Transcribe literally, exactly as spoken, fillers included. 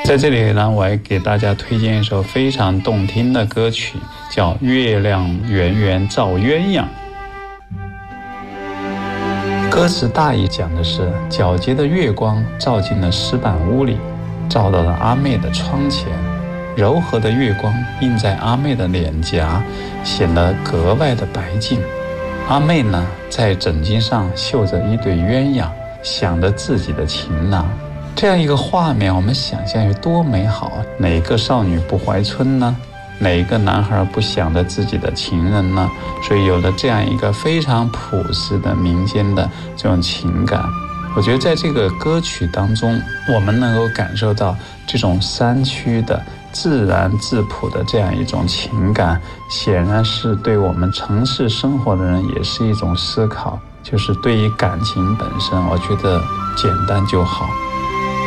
在这里呢，我也给大家推荐一首非常动听的歌曲，叫《月亮圆圆照鸳鸯》。歌词大意讲的是，皎洁的月光照进了石板屋里，照到了阿妹的窗前，柔和的月光映在阿妹的脸颊，显得格外的白净。阿妹呢，在枕巾上绣着一对鸳鸯，想着自己的情郎。这样一个画面，我们想象有多美好啊！哪个少女不怀春呢？哪个男孩不想着自己的情人呢？所以有了这样一个非常朴实的民间的这种情感，我觉得在这个歌曲当中，我们能够感受到这种山区的自然质朴的这样一种情感，显然是对我们城市生活的人也是一种思考，就是对于感情本身，我觉得简单就好。